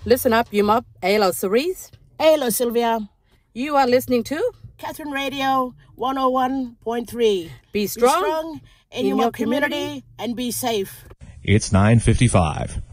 Listen up, Yumup. Hello, Cerise. Hello, Sylvia. You are listening to Catherine Radio 101.3. Be strong in your community and be safe. It's 9:55.